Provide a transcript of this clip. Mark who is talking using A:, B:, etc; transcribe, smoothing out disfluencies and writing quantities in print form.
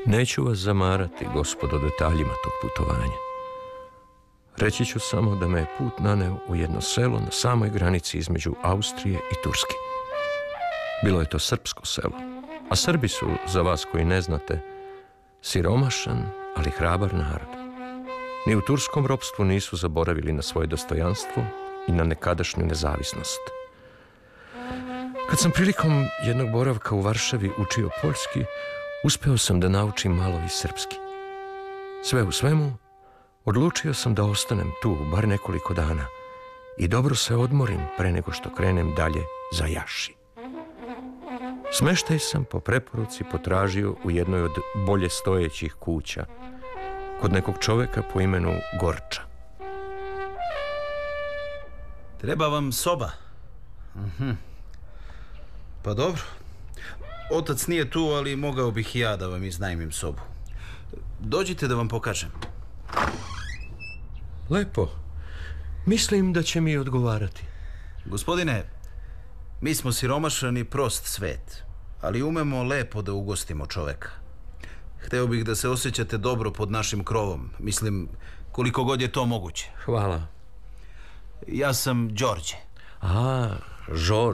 A: Neću vas zamarati, gospodo, detaljima tog putovanja. Reći ću samo da me je put naneo u jedno selo na samoj granici između Austrije i Turske. Bilo je to srpsko selo, a Srbi su, za vas koji ne znate, siromašan, ali hrabar narod. Ni u turskom ropstvu nisu zaboravili na svoje dostojanstvo i na nekadašnju nezavisnost. Kad sam prilikom jednog boravka u Varšavi učio poljski, uspeo sam da naučim malo i srpski. Sve u svemu, odlučio sam da ostanem tu bar nekoliko dana i dobro se odmorim pre nego što krenem dalje za Jaši. Smeštaj sam po preporuci potražio u jednoj od bolje stojećih kuća, kod nekog čoveka po imenu Gorča.
B: Treba vam soba. Pa dobro. Otac nije tu, ali mogao bih i ja da vam iznajmim sobu. Dođite da vam pokažem.
A: Lepo. Mislim da će mi odgovarati.
B: Gospodine, mi smo siromašan i prost svet, ali umemo lepo da ugostimo čoveka. Hteo bih da se osjećate dobro pod našim krovom. Mislim, koliko god je to moguće.
A: Hvala.
B: Ja sam Đorđe.
A: Žor.